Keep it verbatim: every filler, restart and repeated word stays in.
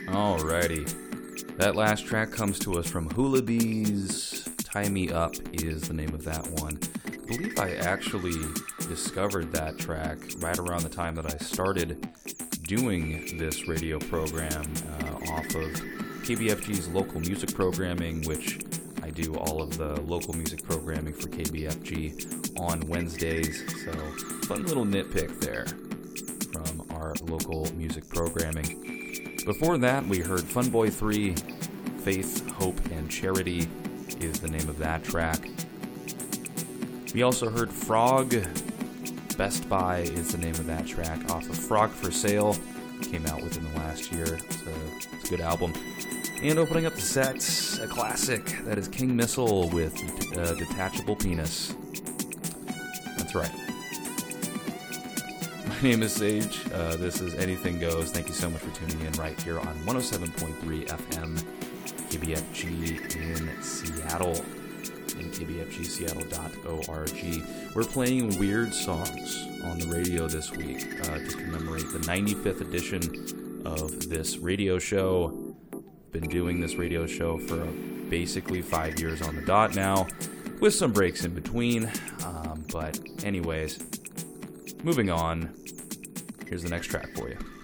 Alrighty. That last track comes to us from Hula Bees. Tie Me Up is the name of that one. I believe I actually discovered that track right around the time that I started doing this radio program uh, off of K B F G's local music programming, which I do all of the local music programming for K B F G on Wednesdays. So, fun little nitpick there from our local music programming. Before that, we heard Funboy three, Faith, Hope, and Charity is the name of that track. We also heard Frog, Best Buy is the name of that track, off of Frog for Sale, came out within the last year. It's a, it's a good album. And opening up the set, a classic, that is King Missile with uh, Detachable Penis. That's right. My name is Sage. Uh, this is Anything Goes. Thank you so much for tuning in right here on one oh seven point three F M, K B F G in Seattle, and K B F G Seattle dot org. We're playing weird songs on the radio this week uh, to commemorate the ninety-fifth edition of this radio show. Been doing this radio show for basically five years on the dot now, with some breaks in between. Um, but anyways, moving on. Here's the next track for you.